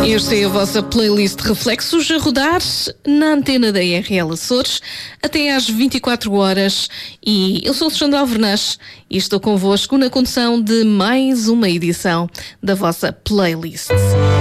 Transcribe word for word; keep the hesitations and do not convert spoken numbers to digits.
Esta é a vossa playlist de reflexos a rodar na antena da R L Açores até às vinte e quatro horas. E eu sou Alexandra Alvernaz e estou convosco na condução de mais uma edição da vossa playlist.